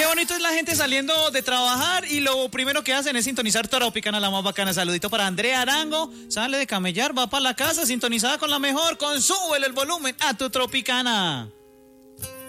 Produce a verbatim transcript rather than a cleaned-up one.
Qué bonito es la gente saliendo de trabajar y lo primero que hacen es sintonizar Tropicana, la más bacana. Saludito para Andrea Arango, sale de camellar, va para la casa, sintonizada con la mejor, con súbele el volumen a tu Tropicana.